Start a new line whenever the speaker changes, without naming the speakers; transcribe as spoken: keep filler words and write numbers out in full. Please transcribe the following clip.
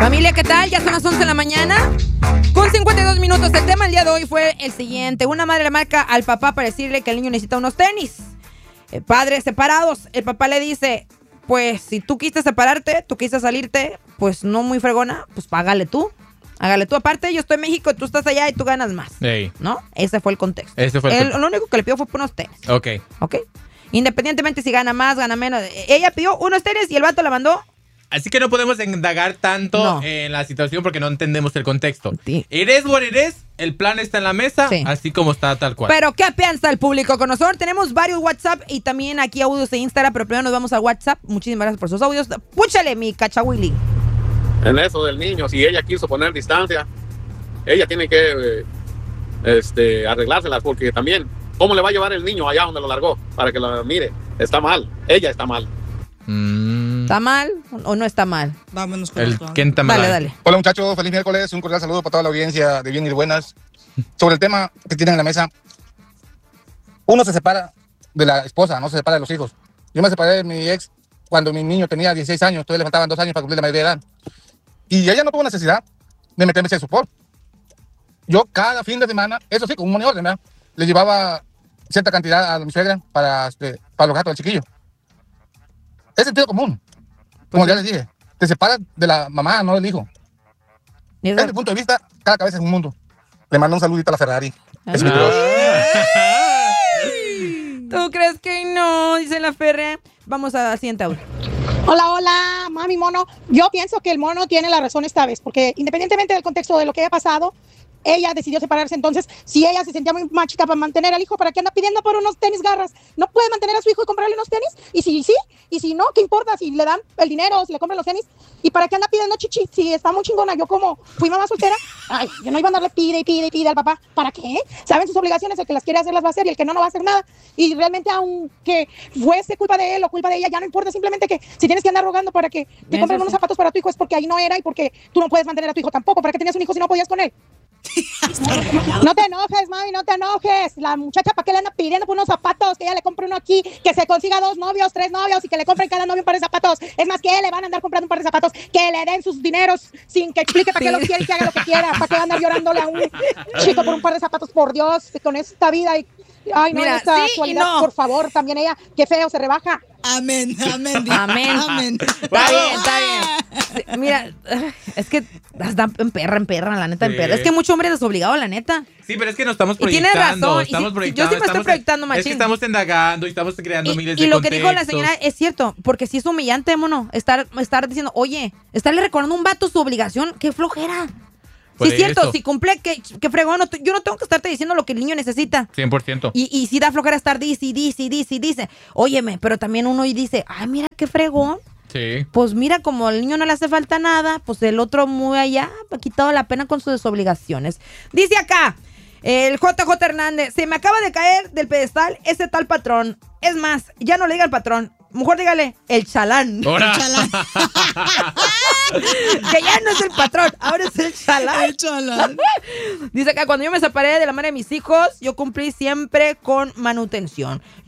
Familia, ¿qué tal? Ya son las once de la mañana con cincuenta y dos minutos. El tema del día de hoy fue el siguiente. Una madre le marca al papá para decirle que el niño necesita unos tenis. Eh, padres separados. El papá le dice, pues si tú quisiste separarte, tú quisiste salirte, pues no muy fregona, pues págale tú. Hágale tú. Aparte, yo estoy en México, tú estás allá y tú ganas más.
Ey.
¿No? Ese fue el contexto.
Ese fue el
el,
contexto.
Lo único que le pidió fue por unos tenis.
Ok.
¿Ok? Independientemente si gana más, gana menos. Ella pidió unos tenis y el vato la mandó.
Así que no podemos indagar tanto
No.
en la situación porque no entendemos el contexto.
Sí.
Eres what it is, el plan está en la mesa,
Sí.
así como está tal cual.
Pero, ¿qué piensa el público con nosotros? Tenemos varios WhatsApp y también aquí audios de Instagram, pero primero nos vamos a WhatsApp. Muchísimas gracias por sus audios. Púchale, mi cachahuili.
En eso del niño, si ella quiso poner distancia, ella tiene que eh, este, arreglárselas, porque también, ¿cómo le va a llevar el niño allá donde lo largó? Para que lo mire. Está mal, ella está mal.
Mm.
¿Está mal o no está mal?
Vámonos con
El
otro.
¿quién está mal?
Dale, dale.
Hola muchachos, feliz miércoles, un cordial saludo para toda la audiencia de Bien y de Buenas. Sobre el tema que tienen en la mesa, uno se separa de la esposa, no se separa de los hijos. Yo me separé de mi ex cuando mi niño tenía dieciséis años, todavía le faltaban dos años para cumplir la mayoría de edad. Y ella no tuvo necesidad de meterme ese support. Yo cada fin de semana, eso sí, con un money order, ¿verdad? Le llevaba cierta cantidad a mi suegra para, este, para los gastos del chiquillo. Es sentido común. Como ya les dije, te separas de la mamá, no del hijo.
¿Y eso?
Desde mi punto de vista, cada cabeza es un mundo. Le mando un saludito a la Ferrari.
Ay.
Es mi Dios.
¿Tú crees que no? Dice la Ferre. Vamos al siguiente audio.
Hola, hola, mami mono. Yo pienso que el mono tiene la razón esta vez, porque independientemente del contexto de lo que haya pasado, ella decidió separarse. Entonces, si ella se sentía muy machica para mantener al hijo, ¿para qué anda pidiendo por unos tenis garras? ¿No puede mantener a su hijo y comprarle unos tenis? Y si sí, y si no, ¿qué importa? Si le dan el dinero o si le compran los tenis. ¿Y para qué anda pidiendo chichi? Si está muy chingona. Yo como fui mamá soltera, ay, yo no iba a andarle pide y pide y pide al papá. ¿Para qué? Saben sus obligaciones, el que las quiere hacer las va a hacer y el que no, no va a hacer nada. Y realmente, aunque fuese culpa de él o culpa de ella, ya no importa. Simplemente que si tienes que andar rogando para que te
Eso
compren
sí.
unos zapatos para tu hijo, es porque ahí no era y porque tú no puedes mantener a tu hijo tampoco. ¿Para qué tenías un hijo si no podías con él? No te enojes, mami, no te enojes. La muchacha, ¿para qué le anda pidiendo por unos zapatos? Que ella le compre uno aquí, que se consiga dos novios, tres novios y que le compren cada novio un par de zapatos. Es más, que le van a andar comprando un par de zapatos, que le den sus dineros sin que explique para qué lo quiere y que haga lo que quiera. ¿Para qué va a andar llorándole a un chico por un par de zapatos? Por Dios, con esta vida y... Ay, no,
Mira,
en esta
sí y
actualidad,
no.
por favor, también ella, qué feo, se rebaja.
Amén, amén. Dios.
Amén.
Amén.
Está bien, está bien. Sí, mira, es que está en perra, en perra, la neta, en
Sí.
perra. Es que mucho hombre desobligado, la neta.
Sí, pero es que nos estamos
Y tiene
proyectando.
razón, y
Estamos
sí,
proyectando.
yo siempre estoy
estamos-
proyectando,
Es
machín.
que estamos indagando y estamos creando
Y,
miles
y
de
lo que dijo la
contextos.
señora es cierto, porque si es humillante, mono, estar, estar diciendo, oye, estarle recordando a un vato su obligación, qué flojera.
Por
Sí, es cierto,
eso.
si cumple, que, que fregón, no te- yo no tengo que estarte diciendo lo que el niño necesita.
cien por ciento.
Y, y si da flojera estar dice, y dice, y dice, y dice. Óyeme, pero también uno y dice, ay, mira qué fregón.
Sí.
Pues mira, como al niño no le hace falta nada, pues el otro muy allá ha quitado la pena con sus desobligaciones. Dice acá, el J J Hernández, se me acaba de caer del pedestal ese tal patrón. Es más, ya no le diga al patrón, mejor dígale el chalán.
Ahora.
Chalán.
Que ya no es el patrón, ahora es el chalán.
El chalán.
Dice acá, cuando yo me separé de la madre de mis hijos, yo cumplí siempre con manutención.